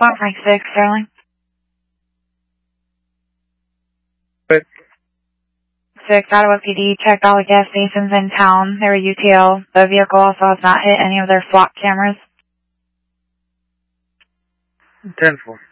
1.6, Sterling. Good. 6, Ottawa PD checked all the gas stations in town. They were UTL. The vehicle also has not hit any of their flock cameras. 10-4.